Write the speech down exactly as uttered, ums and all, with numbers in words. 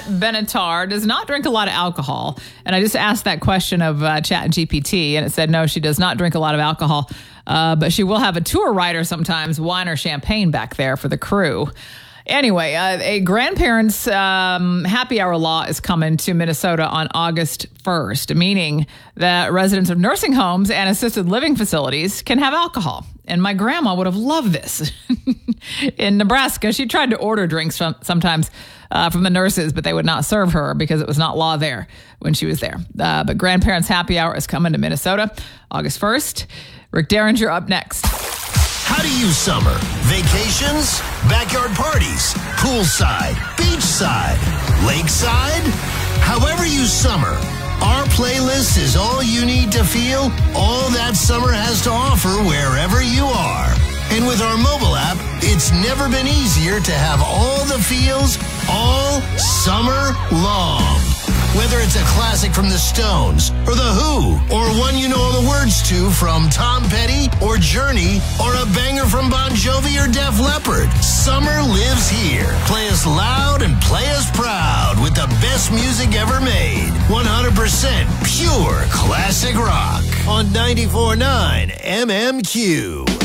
Benatar does not drink a lot of alcohol. And I just asked that question of uh, Chat G P T, and it said, no, she does not drink a lot of alcohol. Uh, but she will have a tour rider sometimes, wine or champagne back there for the crew. Anyway, uh, a grandparents' um, happy hour law is coming to Minnesota on August first, meaning that residents of nursing homes and assisted living facilities can have alcohol. And my grandma would have loved this. In Nebraska, she tried to order drinks from, sometimes uh, from the nurses, but they would not serve her because it was not law there when she was there. Uh, but grandparents' happy hour is coming to Minnesota August first. Rick Derringer up next. How do you summer? Vacations? Backyard parties? Poolside? Beachside? Lakeside? However you summer, our playlist is all you need to feel all that summer has to offer wherever you are. And with our mobile app, it's never been easier to have all the feels all summer long. Whether it's a classic from the Stones, or The Who, or one you know all the words to from Tom Petty, or Journey, or a banger from Bon Jovi or Def Leppard, summer lives here. Play us loud and play us proud with the best music ever made. one hundred percent pure classic rock on ninety-four point nine M M Q.